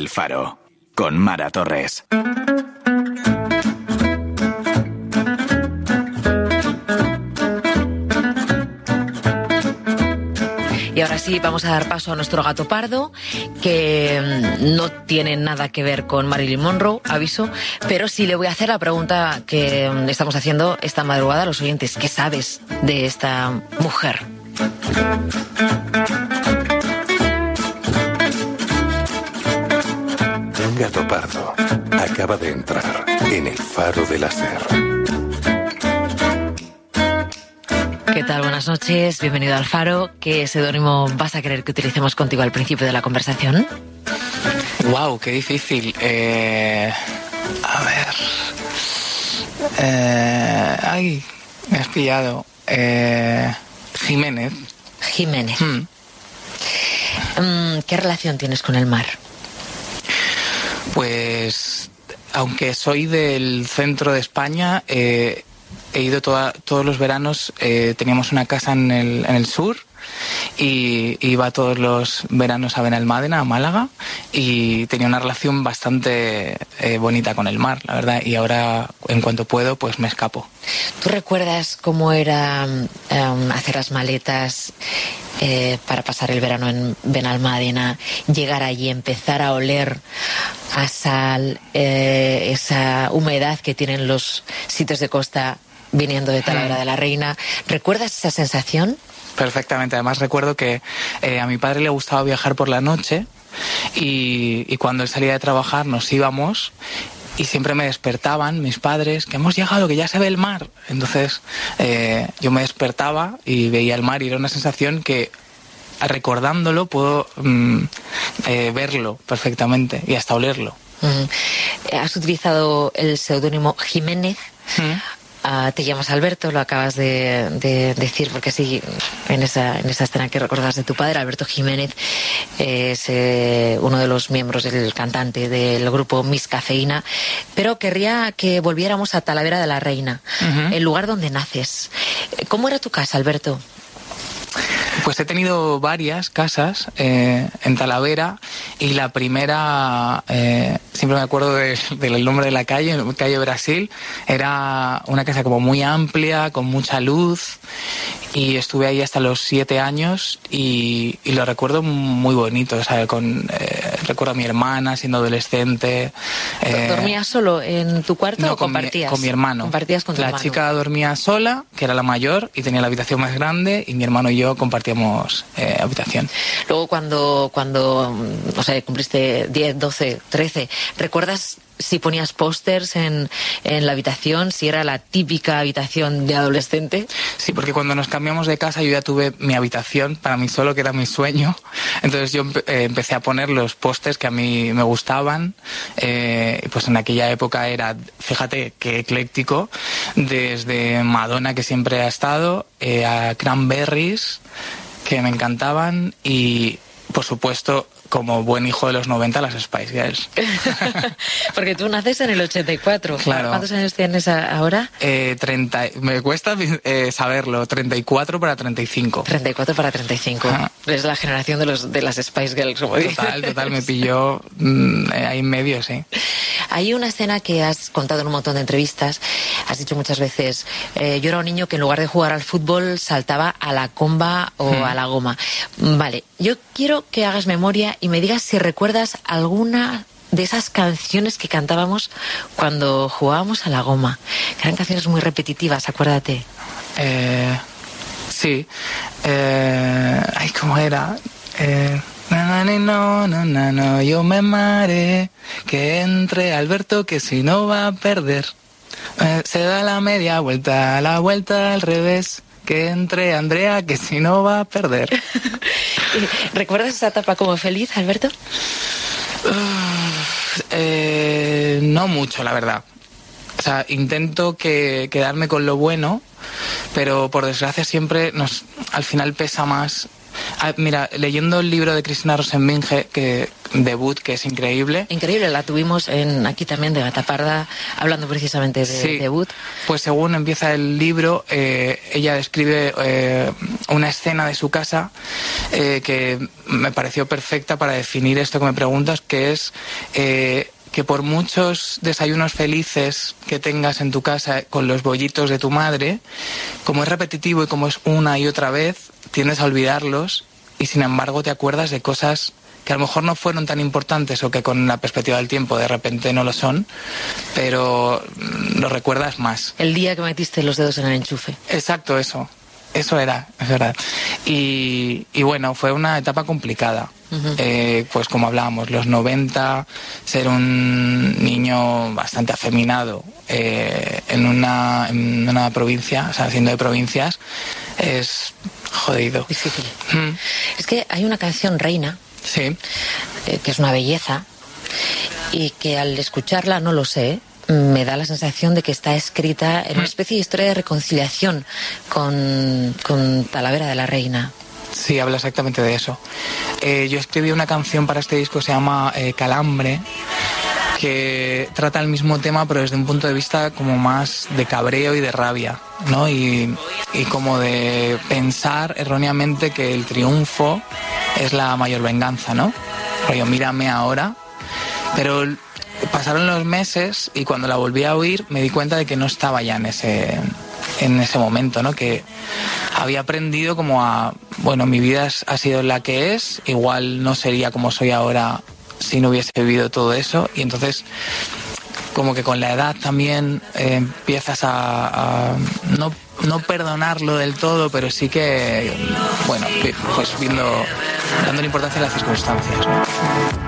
El Faro, con Mara Torres. Y ahora sí, vamos a dar paso a nuestro gato pardo, que no tiene nada que ver con Marilyn Monroe, aviso, pero sí le voy a hacer la pregunta que estamos haciendo esta madrugada a los oyentes. ¿Qué sabes de esta mujer? Un gato pardo acaba de entrar en el Faro de la SER. ¿Qué tal? Buenas noches, bienvenido al Faro. ¿Qué seudónimo vas a querer que utilicemos contigo al principio de la conversación? Wow, qué difícil. A ver. Ay, me has pillado. Jiménez. Jiménez. ¿Qué relación tienes con el mar? Pues, aunque soy del centro de España, he ido todos los veranos. Teníamos una casa en el sur y iba todos los veranos a Benalmádena, a Málaga, y tenía una relación bastante bonita con el mar, la verdad, y ahora en cuanto puedo pues me escapo. ¿Tú recuerdas cómo era hacer las maletas para pasar el verano en Benalmádena, llegar allí, empezar a oler a sal, esa humedad que tienen los sitios de costa viniendo de Talavera de la Reina? ¿Recuerdas esa sensación? Perfectamente. Además recuerdo que a mi padre le gustaba viajar por la noche y cuando él salía de trabajar nos íbamos y siempre me despertaban mis padres, que hemos llegado, que ya se ve el mar. Entonces yo me despertaba y veía el mar y era una sensación que, recordándolo, puedo verlo perfectamente y hasta olerlo. Has utilizado el seudónimo Jiménez. Te llamas Alberto, lo acabas de decir, porque sí, en esa escena que recordabas de tu padre, Alberto Jiménez es uno de los miembros del cantante del grupo Miss Cafeína, pero querría que volviéramos a Talavera de la Reina, el lugar donde naces. ¿Cómo era tu casa, Alberto? Pues he tenido varias casas en Talavera, y la primera, siempre me acuerdo del nombre de la calle Brasil. Era una casa como muy amplia, con mucha luz, y estuve ahí hasta los 7 años y lo recuerdo muy bonito. O sea, recuerdo a mi hermana siendo adolescente. ¿Dormías solo en tu cuarto o compartías? Con mi hermano. ¿Compartías con tu hermano? La chica dormía sola, que era la mayor, y tenía la habitación más grande, y mi hermano y yo compartíamos habitación. Luego cuando no sé, cumpliste 10, 12, 13, ¿recuerdas si ponías pósters en la habitación, si era la típica habitación de adolescente? Sí, porque cuando nos cambiamos de casa yo ya tuve mi habitación para mí solo, que era mi sueño. Entonces yo empecé a poner los pósters que a mí me gustaban. Pues en aquella época era, fíjate qué ecléctico, desde Madonna, que siempre ha estado, a Cranberries, que me encantaban, y por supuesto, como buen hijo de los 90, las Spice Girls. Porque tú naces en el 84. Claro. ¿Cuántos años tienes ahora? 30, me cuesta saberlo, 34 para 35. 34 para 35. Es la generación de las Spice Girls, como dices. Total, me pilló ahí en medio, sí. Hay una escena que has contado en un montón de entrevistas. Has dicho muchas veces, yo era un niño que en lugar de jugar al fútbol saltaba a la comba o a la goma. Vale, yo quiero que hagas memoria y me digas si recuerdas alguna de esas canciones que cantábamos cuando jugábamos a la goma. Que eran canciones muy repetitivas, acuérdate. Sí. Ay, ¿cómo era? No, yo me maré, que entre Alberto, que si no va a perder. Se da la media vuelta, la vuelta al revés, que entre Andrea, que si no va a perder. ¿Recuerdas esa etapa como feliz, Alberto? No mucho, la verdad. O sea, intento quedarme con lo bueno, pero por desgracia siempre al final pesa más. Mira, leyendo el libro de Cristina Rosenbinge, que debut que es increíble. Increíble, la tuvimos aquí también de Gataparda, hablando precisamente de Sí. debut. Pues según empieza el libro, ella describe una escena de su casa que me pareció perfecta para definir esto que me preguntas, que es que por muchos desayunos felices que tengas en tu casa con los bollitos de tu madre, como es repetitivo y como es una y otra vez, tiendes a olvidarlos y sin embargo te acuerdas de cosas que a lo mejor no fueron tan importantes o que con la perspectiva del tiempo de repente no lo son, pero lo recuerdas más. El día que metiste los dedos en el enchufe. Exacto, eso era, es verdad. Y bueno, fue una etapa complicada. Pues como hablábamos, los 90, ser un niño bastante afeminado en una provincia, o sea, siendo de provincias, es jodido. Difícil. Es que hay una canción, Reina, Sí. Que es una belleza, y que al escucharla, no lo sé, me da la sensación de que está escrita en una especie de historia de reconciliación con Talavera de la Reina. Sí, habla exactamente de eso. Yo escribí una canción para este disco, se llama Calambre, que trata el mismo tema pero desde un punto de vista como más de cabreo y de rabia, ¿no? Y como de pensar erróneamente que el triunfo es la mayor venganza, ¿no? Rollo, mírame ahora. Pero pasaron los meses y cuando la volví a oír me di cuenta de que no estaba ya en ese momento, ¿no? Que había aprendido como a, bueno, mi vida ha sido la que es, igual no sería como soy ahora si no hubiese vivido todo eso, y entonces como que con la edad también empiezas a no perdonarlo del todo, pero sí que, bueno, pues dándole importancia a las circunstancias, ¿no?